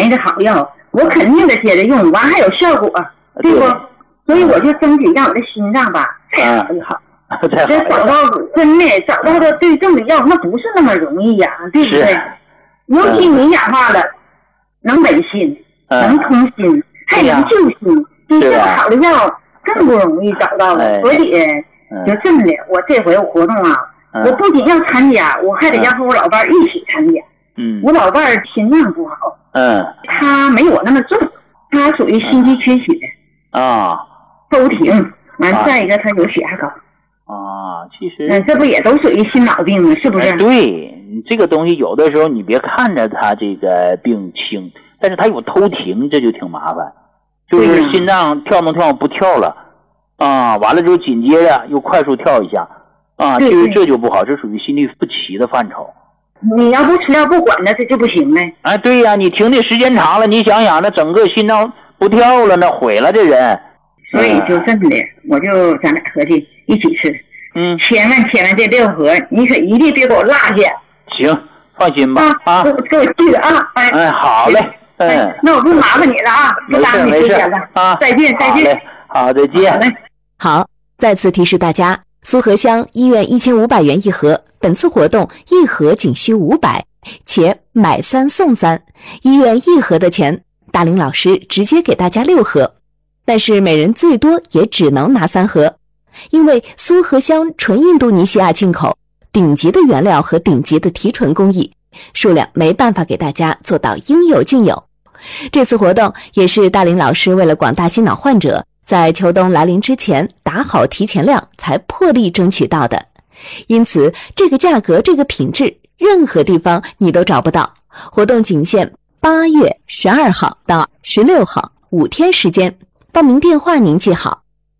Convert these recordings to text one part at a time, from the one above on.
宜的好药，我肯定得接着用，完还有效果，对不？所以我就争取让我的心脏吧再好一好。这找到真的找到的对症的药，那不是那么容易呀，对不对？尤其你氧化的，能美心，能通心，还能救心，比这个好的药更不容易找到了。所以就真的，我这回活动啊，我不仅要参加，我还得要和我老伴一起参加。我老伴心脏不好，他没我那么重，他属于心肌缺血都停，完再一个他有血压高。 其实这不也都属于心脑病吗？是不是？ 对，这个东西有的时候你别看着他这个病轻，但是他有偷停，这就挺麻烦，就是心脏跳动不跳了完了之后紧接着又快速跳一下其实这就不好，这属于心律不齐的范畴。 你要不吃药不管它，这就不行呗。 对呀，你停的时间长了，你想想，那整个心脏不跳了，那毁了这人。 所以就真的，我就咱俩合计一起吃。千万这6盒，你可一定别给我落下。 行，放心吧。 给我记着啊。 好嘞。 那我不麻烦你了啊，不耽误你时间了再见。 好，再见。 好，再次提示大家，苏合香医院1500元一盒，本次活动一盒仅需500，且买3送3，医院一盒的钱，大林老师直接给大家6盒，但是每人最多也只能拿3盒。因为苏合香纯印度尼西亚进口，顶级的原料和顶级的提纯工艺，数量没办法给大家做到应有尽有。这次活动也是大林老师为了广大心脑患者在秋冬来临之前打好提前量才破例争取到的，因此这个价格这个品质任何地方你都找不到。活动仅限8月12号到16号5天时间，报名电话您记好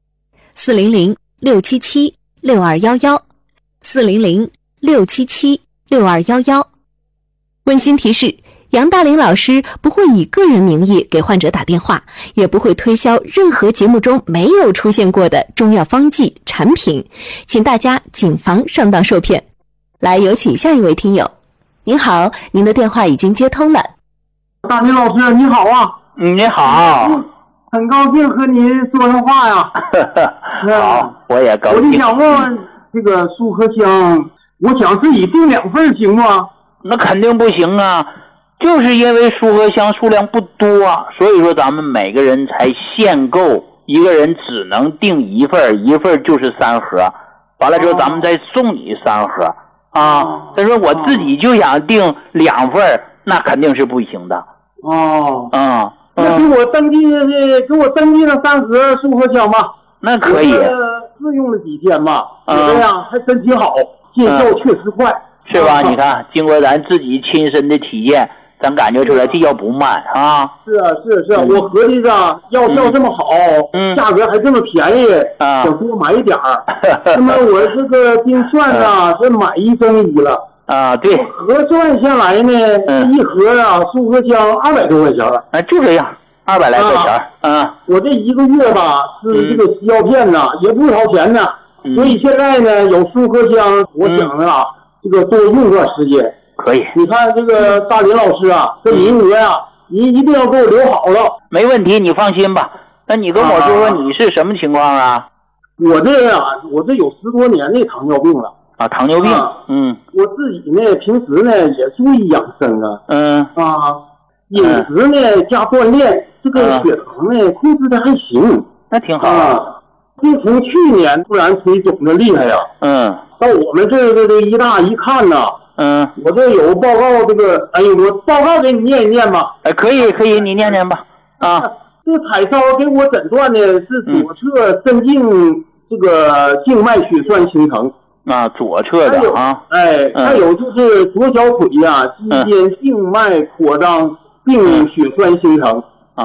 400-677-6211 400-677-6211。温馨提示，杨大林老师不会以个人名义给患者打电话，也不会推销任何节目中没有出现过的中药方剂产品，请大家谨防上当受骗。来，有请下一位听友。您好，您的电话已经接通了。 大林老师你好啊。 你好。 很高兴和您说上话呀。 好，我也高兴。 我就想问这个苏合香，我想自己订2份行吗？ 那肯定不行啊，就是因为苏合香数量不多所以说咱们每个人才限购，一个人只能订1份，1份就是3盒，完了之后咱们再送你3盒他说我自己就想订2份，那肯定是不行的。 那给我登记了3盒苏合香吧。 那可以。 试用了几天吧，觉得呀还真挺好，见效确实快， 是吧？你看，经过咱自己亲身的体验，咱感觉出来这药不慢啊。 是啊，我合计着药效这么好，价格还这么便宜，想多买一点儿。那么我这个订券是买1赠1了。 对， 核算下来呢，一盒苏合香200多块钱。 就这样，200来块钱。 我这1个月吧是这个西药片也不掏钱呢，所以现在呢有苏合香，我想着这个多用段时间。 可以。 你看这个大林老师这名额您一定要给我留好了。 没问题，你放心吧。那你跟我说说你是什么情况啊？ 我这有10多年的糖尿病了。 糖尿病。 我自己呢平时呢也注意养生饮食呢加锻炼，这个血糖呢控制的还行。 那挺好。 就从去年突然水肿的厉害呀。到我们这个医大一看我这有报告，我报告给你念一念吧。 可以，你念念吧。 这彩烧给我诊断的是左侧深静这个静脉血栓形成。 左侧的还有就是左小腿肌间静脉扩张并血栓形成。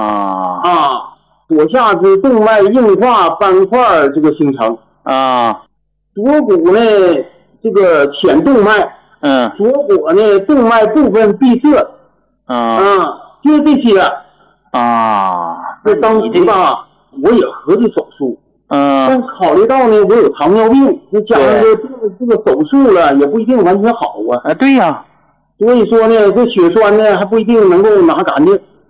左下肢动脉硬化斑块这个形成。左骨呢这个浅动脉。左骨呢动脉部分闭塞。就是这些。这当时我也合计手术。但考虑到呢我有糖尿病，那加上这个手术了也不一定完全好对呀。所以说呢这血栓呢还不一定能够拿干净。